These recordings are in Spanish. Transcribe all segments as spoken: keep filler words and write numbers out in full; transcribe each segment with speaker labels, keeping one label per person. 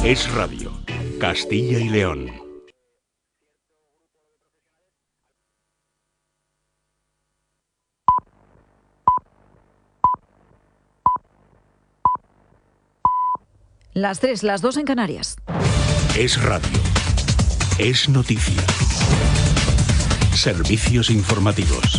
Speaker 1: Es Radio, Castilla y León.
Speaker 2: Las tres, las dos en Canarias.
Speaker 1: Es Radio. Es noticia. Servicios informativos.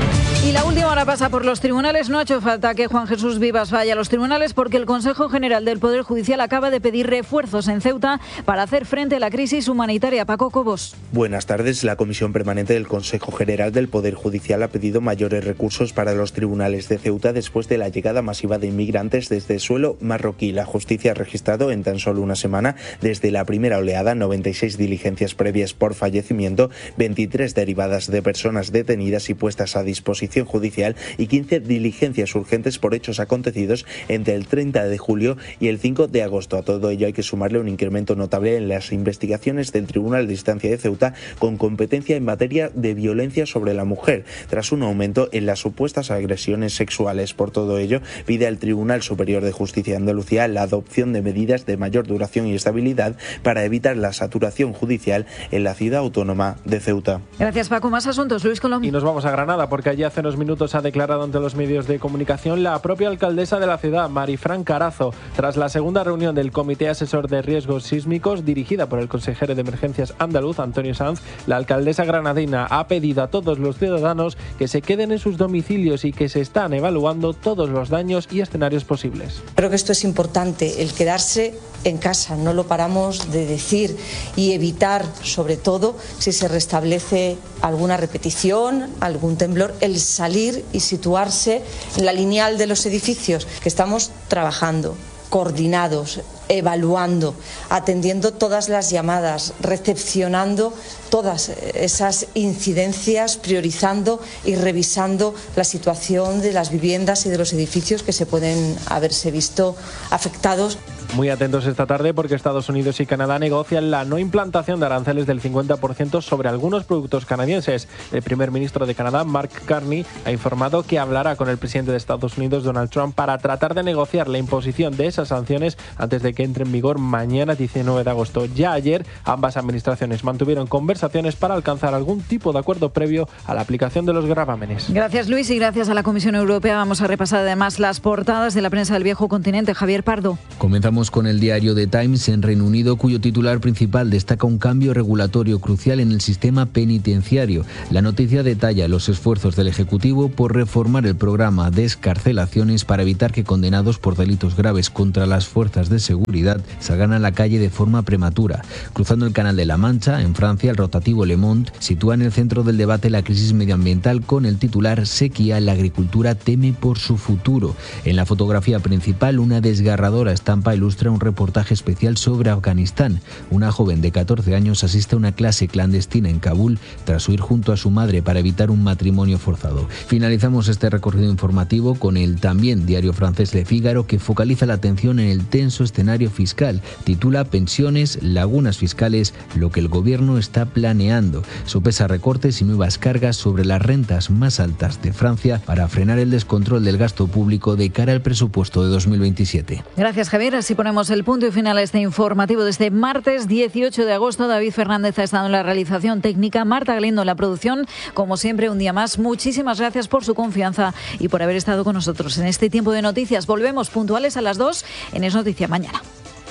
Speaker 2: Y la última hora pasa por los tribunales. No ha hecho falta que Juan Jesús Vivas vaya a los tribunales porque el Consejo General del Poder Judicial acaba de pedir refuerzos en Ceuta para hacer frente a la crisis humanitaria. Paco Cobos.
Speaker 3: Buenas tardes. La Comisión Permanente del Consejo General del Poder Judicial ha pedido mayores recursos para los tribunales de Ceuta después de la llegada masiva de inmigrantes desde suelo marroquí. La justicia ha registrado en tan solo una semana, desde la primera oleada, noventa y seis diligencias previas por fallecimiento, veintitrés derivadas de personas detenidas y puestas a disposición judicial y quince diligencias urgentes por hechos acontecidos entre el treinta de julio y el cinco de agosto. A todo ello hay que sumarle un incremento notable en las investigaciones del Tribunal de Instancia de Ceuta con competencia en materia de violencia sobre la mujer, tras un aumento en las supuestas agresiones sexuales. Por todo ello, pide al Tribunal Superior de Justicia de Andalucía la adopción de medidas de mayor duración y estabilidad para evitar la saturación judicial en la ciudad autónoma de Ceuta.
Speaker 2: Gracias, Paco. Más asuntos. Luis Colom.
Speaker 4: Y nos vamos a Granada porque allí hace unos minutos ha declarado ante los medios de comunicación la propia alcaldesa de la ciudad, Marifran Carazo, tras la segunda reunión del Comité Asesor de Riesgos Sísmicos dirigida por el consejero de Emergencias andaluz, Antonio Sanz. La alcaldesa granadina ha pedido a todos los ciudadanos que se queden en sus domicilios y que se están evaluando todos los daños y escenarios posibles.
Speaker 5: Creo que esto es importante, el quedarse en casa, no lo paramos de decir, y evitar, sobre todo, si se restablece alguna repetición, algún temblor, el salir y situarse en la lineal de los edificios, que estamos trabajando, coordinados, evaluando, atendiendo todas las llamadas, recepcionando todas esas incidencias, priorizando y revisando la situación de las viviendas y de los edificios que se pueden haberse visto afectados.
Speaker 4: Muy atentos esta tarde porque Estados Unidos y Canadá negocian la no implantación de aranceles del cincuenta por ciento sobre algunos productos canadienses. El primer ministro de Canadá, Mark Carney, ha informado que hablará con el presidente de Estados Unidos, Donald Trump, para tratar de negociar la imposición de esas sanciones antes de que entre en vigor mañana, diecinueve de agosto. Ya ayer, ambas administraciones mantuvieron conversaciones para alcanzar algún tipo de acuerdo previo a la aplicación de los gravámenes.
Speaker 2: Gracias, Luis, y gracias a la Comisión Europea. Vamos a repasar además las portadas de la prensa del viejo continente. Javier Pardo.
Speaker 6: Comenzamos con el diario The Times en Reino Unido, cuyo titular principal destaca un cambio regulatorio crucial en el sistema penitenciario. La noticia detalla los esfuerzos del Ejecutivo por reformar el programa de excarcelaciones para evitar que condenados por delitos graves contra las fuerzas de seguridad salgan a la calle de forma prematura. Cruzando el Canal de la Mancha, en Francia, el rotativo Le Monde sitúa en el centro del debate la crisis medioambiental con el titular Sequía, la agricultura teme por su futuro. En la fotografía principal, una desgarradora estampa ilustra un reportaje especial sobre Afganistán. Una joven de catorce años asiste a una clase clandestina en Kabul tras huir junto a su madre para evitar un matrimonio forzado. Finalizamos este recorrido informativo con el también diario francés Le Figaro, que focaliza la atención en el tenso escenario fiscal. Titula Pensiones, lagunas fiscales, lo que el gobierno está planeando. Sopesa recortes y nuevas cargas sobre las rentas más altas de Francia para frenar el descontrol del gasto público de cara al presupuesto de dos mil veintisiete.
Speaker 2: Gracias, Javier. Así ponemos el punto y final a este informativo de este martes dieciocho de agosto. David Fernández ha estado en la realización técnica, Marta Galindo en la producción. Como siempre, un día más, muchísimas gracias por su confianza y por haber estado con nosotros en este tiempo de noticias. Volvemos puntuales a las dos en Es Noticia mañana.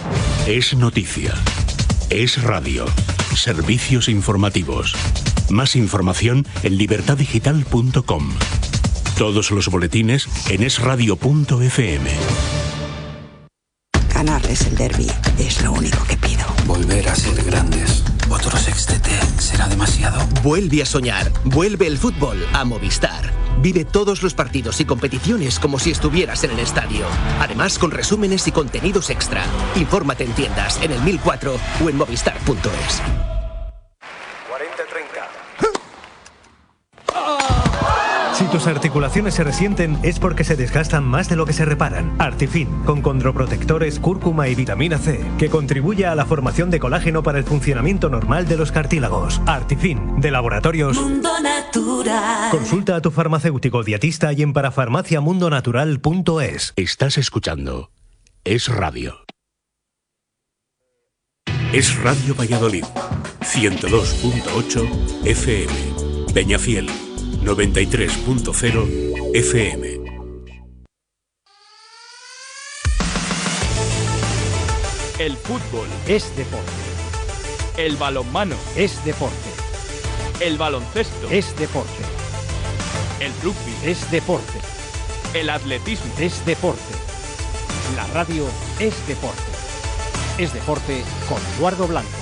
Speaker 1: Es Noticia. Es Radio. Servicios informativos. Más información en libertad digital punto com. Todos los boletines en es radio punto efe eme.
Speaker 7: Ganarles el derbi es lo único que pido.
Speaker 8: Volver a ser grandes. Otro sextete será demasiado.
Speaker 9: Vuelve a soñar. Vuelve el fútbol a Movistar. Vive todos los partidos y competiciones como si estuvieras en el estadio. Además, con resúmenes y contenidos extra. Infórmate en tiendas, en el mil cuatro o en movistar punto es.
Speaker 10: cuarenta treinta.
Speaker 11: Si tus articulaciones se resienten es porque se desgastan más de lo que se reparan. Artifin, con condroprotectores, cúrcuma y vitamina C, que contribuye a la formación de colágeno para el funcionamiento normal de los cartílagos. Artifin, de Laboratorios
Speaker 12: Mundo Natural.
Speaker 11: Consulta a tu farmacéutico dietista y en parafarmacia mundo natural punto es.
Speaker 1: Estás escuchando Es Radio. Es Radio Valladolid, ciento dos punto ocho F M. Peñafiel, noventa y tres punto cero F M.
Speaker 13: El fútbol es deporte. El balonmano es deporte. El baloncesto es deporte. El rugby es deporte. El atletismo es deporte. La radio es deporte. Es deporte con Eduardo Blanco.